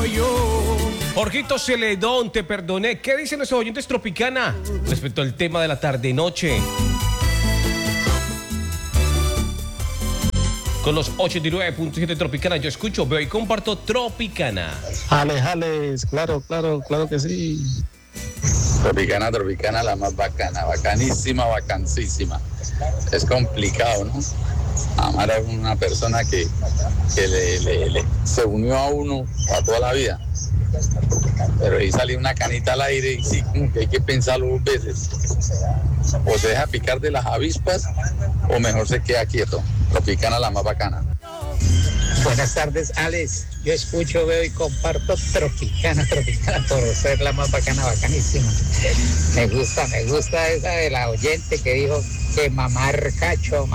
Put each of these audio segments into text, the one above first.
Jorgito Celedón, te perdoné. ¿Qué dicen los oyentes Tropicana respecto al tema de la tarde-noche? Con los 89.7 Tropicana, yo escucho, veo y comparto Tropicana. Alex, claro que sí. Tropicana, la más bacana, bacanísima, bacanísima. Es complicado, ¿no? Amar a una persona que se unió a uno para toda la vida. Pero ahí sale una canita al aire y sí, como que hay que pensarlo 2 veces. O se deja picar de las avispas o mejor se queda quieto. Tropicana, la más bacana. Buenas tardes, Alex. Yo escucho, veo y comparto Tropicana por ser la más bacana, bacanísima. Me gusta esa de la oyente que dijo que mamar cacho.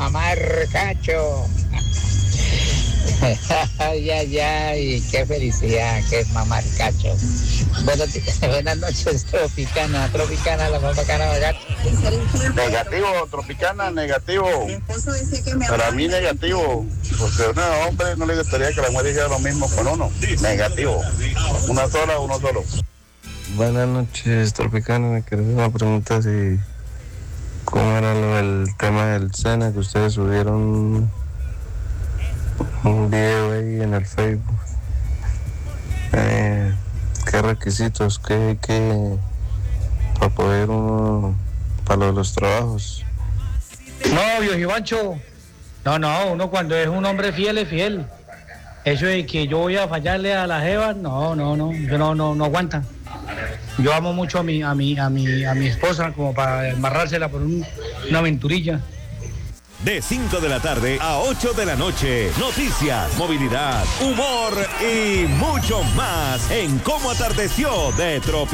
Ay, qué felicidad que es mamar cacho. Buenas noches, Tropicana, la más bacana, bacana. Negativo, Tropicana, negativo. Para mí negativo, porque a un hombre no le gustaría que la mujer hiciera lo mismo con uno. Negativo. Uno solo. Buenas noches, Tropicana. Me quería hacer una pregunta si cómo era el tema del Sena que ustedes subieron un video ahí en el Facebook. ¿Qué requisitos que para poder uno, para lo de los trabajos? No, viejo Ivancho. No, uno cuando es un hombre fiel es fiel. Eso de que yo voy a fallarle a la jeva, no, no aguanta. Yo amo mucho a mi esposa como para embarrársela por una aventurilla. De 5 de la tarde a 8 de la noche. Noticias, movilidad, humor y mucho más en Cómo Atardeció de Tropicana.